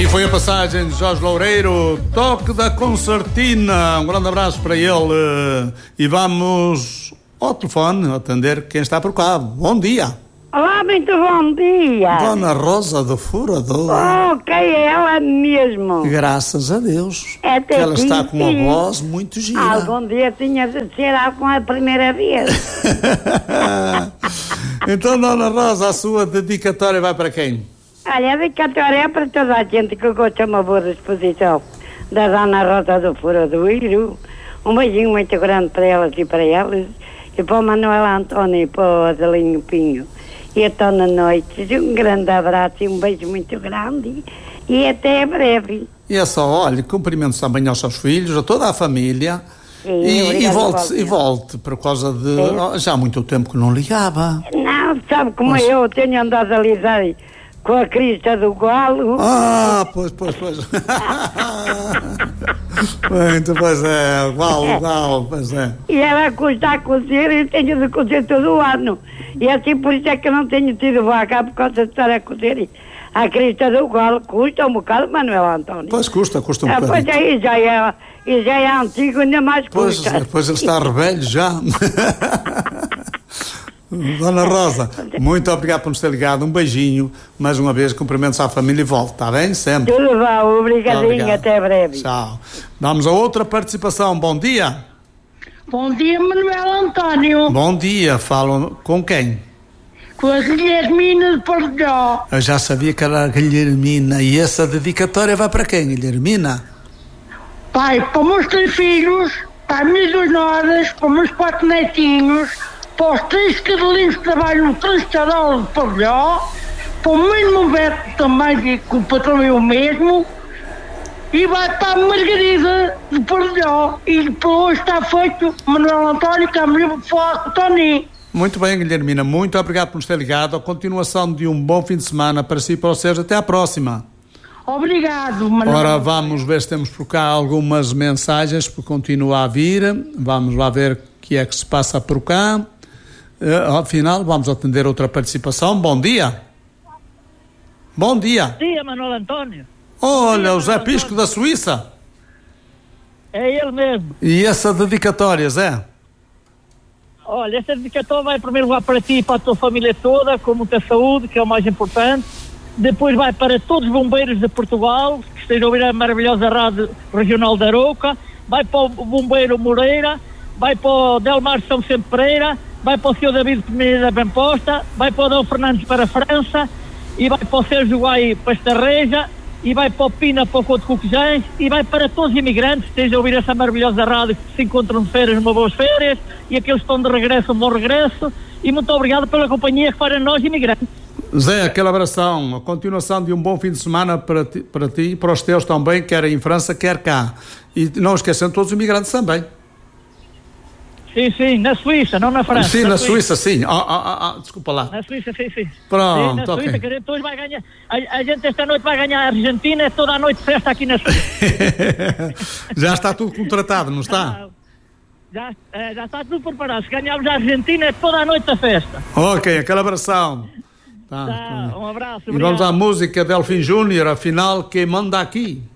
foi a passagem de Jorge Loureiro, toque da concertina. Um grande abraço para ele. E vamos ao telefone atender quem está por cá. Bom dia. Olá, muito bom dia. Dona Rosa do Furador. Oh, que é ela mesmo. Graças a Deus. Até que ela está com uma sim. voz muito gira. Algum dia tinha de ser com a primeira vez. Então, Dona Rosa, a sua dedicatória vai para quem? Olha, a dedicatória é para toda a gente que gosta de uma boa disposição da Dona Rosa do Furadoiro. Um beijinho muito grande para elas e para elas. E para o Manuel António e para o Adelinho Pinho. E até na noite. Um grande abraço e um beijo muito grande. E até breve. E é só, olha, cumprimentos também aos seus filhos, a toda a família. Sim, E volte, por causa de... Já há muito tempo que não ligava. Não, sabe como eu tenho andado a lidar com a crista do galo. Ah, pois. Muito, pois é, galo, pois é. E ela custa a cozer e tenho de cozer todo o ano. E assim por isso é que eu não tenho tido vaca por causa de estar a cozer a crista do galo. Custa um bocado, Manuel António. Pois custa um bocado. Pois aí já é antigo, ainda mais custa. Pois ele está revelho já. Dona Rosa, muito obrigado por nos ter ligado. Um beijinho, mais uma vez, cumprimentos à família e volta, está bem? Sempre. Tudo bom, obrigadinho, até breve. Tchau. Vamos a outra participação. Bom dia. Bom dia, Manuel António. Bom dia, falam com quem? Com a Guilhermina de Portugal. Eu já sabia que era a Guilhermina. E essa dedicatória vai para quem, Guilhermina? Pai, para os meus 3 filhos, para as minhas 2 noras, para os meus 4 netinhos, para os 3 cadelinhos que trabalham no Transcadal de Portugal, para o meu irmão Beto também, que o patrão é o mesmo, e vai para a Margarida de Portugal. E depois hoje está feito, Manuel António, que é melhor falar com o Tony. Muito bem, Guilhermina, muito obrigado por nos ter ligado. A continuação de um bom fim de semana para si e para vocês. Até à próxima. Obrigado, Manuel. Ora, vamos ver se temos por cá algumas mensagens, porque continua a vir. Vamos lá ver o que é que se passa por cá. Ao final, vamos atender outra participação. Bom dia. Bom dia. Bom dia, Manuel António. Olha, o Zé Pisco da Suíça. É ele mesmo. E essa dedicatória, Zé? Olha, esta dedicatória vai primeiro lá para ti e para a tua família toda, com muita saúde, que é o mais importante. Depois vai para todos os bombeiros de Portugal, que estejam a ouvir a maravilhosa rádio regional da Arouca. Vai para o bombeiro Moreira, vai para o Delmar São Vicente Pereira, vai para o Sr. David Pereira da Bemposta, vai para o Dom Fernandes para a França, e vai para o Sérgio Guai para Estarreja, e vai para o Pina para o Couto Coquejães, e vai para todos os imigrantes que estejam a ouvir essa maravilhosa rádio, que se encontram de férias, uma boas férias, e aqueles que estão de regresso, um bom regresso, e muito obrigado pela companhia que faz a nós imigrantes. Zé, aquele abração, a continuação de um bom fim de semana para ti e para os teus também, quer em França, quer cá. E não esquecendo todos os imigrantes também. Sim, na Suíça, não na França. Sim, na Suíça, sim. Desculpa lá. Na Suíça, sim. Pronto, sim, na Suíça, ok. que a gente hoje vai ganhar. A gente esta noite vai ganhar a Argentina, é toda a noite festa aqui na Suíça. Já está tudo contratado, não está? Já está tudo preparado. Se ganharmos a Argentina, é toda a noite a festa. Ok, aquele abração. Tá. Um abraço. E vamos à música Delfim Júnior, afinal, quem manda aqui?